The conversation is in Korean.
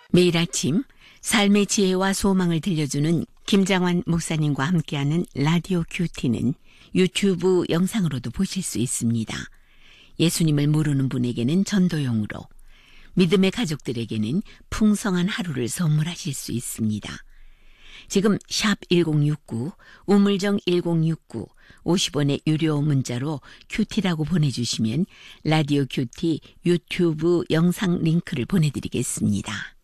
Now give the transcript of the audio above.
매일 아침 삶의 지혜와 소망을 들려주는 김장환 목사님과 함께하는 라디오 큐티는 유튜브 영상으로도 보실 수 있습니다. 예수님을 모르는 분에게는 전도용으로, 믿음의 가족들에게는 풍성한 하루를 선물하실 수 있습니다. 지금 샵 1069, 우물정 1069, 50원의 유료 문자로 큐티라고 보내주시면 라디오 큐티 유튜브 영상 링크를 보내드리겠습니다.